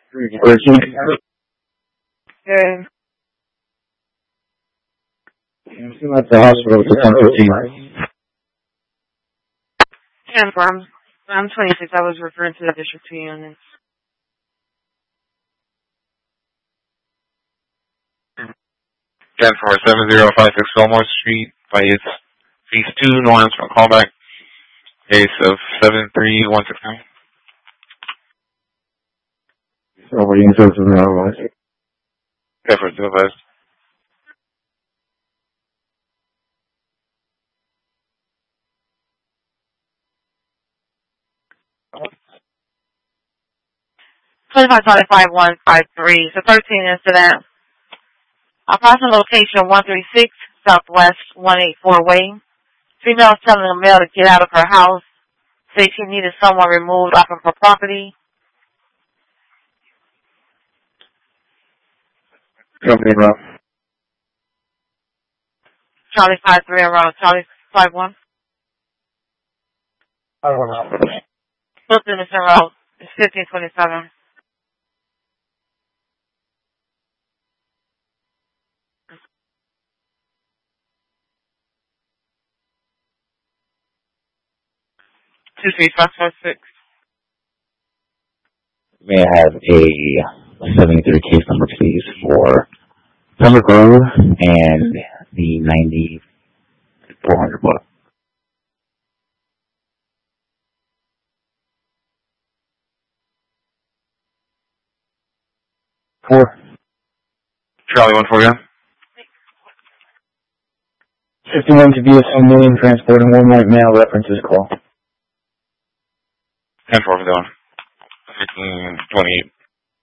Good. I'm at the hospital with the 1015. And I'm 26. I was referring to the District 2 units. Again, for 7056 Fillmore Street, by its phase 2, no answer on callback. Case of 73169. So what do you think of otherwise? Okay, for supervised. 255153. So 13 incident. Approximate location 136 Southwest 184 Way. Female is telling a male to get out of her house. Say she needed someone removed off of her property. Company route. Charlie 53 around Charlie 51. I don't know. Hilton is around 1527. Two three five five six. May I have a 73 case number, please, for Pembroke Grove and the 9400 block. 4. Charlie 14 again. 51 to BSO million transporting one white male references call. 10-4 for that one. 1528.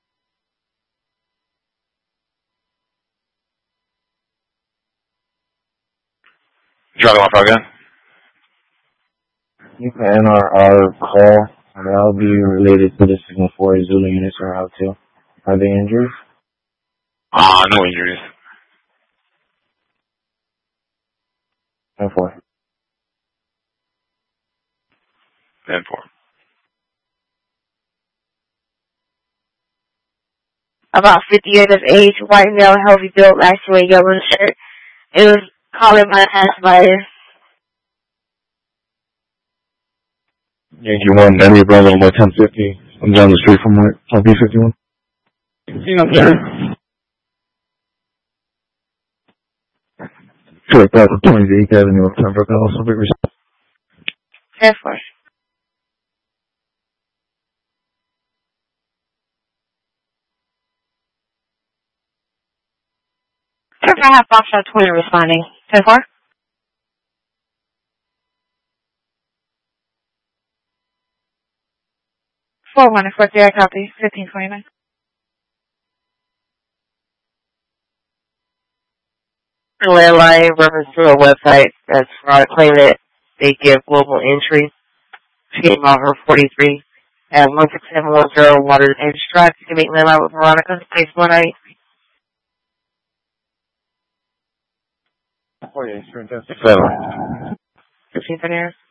Charlie 15 again. And our call, that'll be related to the signal 4 Zulu units are out too. Are they injured? No injuries. 10-4. 10-4. About 58 of age, white male, healthy built, last wear yellow shirt. It was calling my pacifier. Yankee 1, Henry Brother on my 1050. I'm down the street from my B51. You know, sir. Sure, that's 28th Avenue of Pembroke. I'll also be received. 10-4. I have Foxtrot 20 responding. 10-4. 4-1, I copy. 1529. Landline reference to a website that's fraud claim that they give global entry. She came out her 43 at 16710 Waters Edge Drive. You can make landline with Veronica. Place 18. 48, fantastic. 15 for there.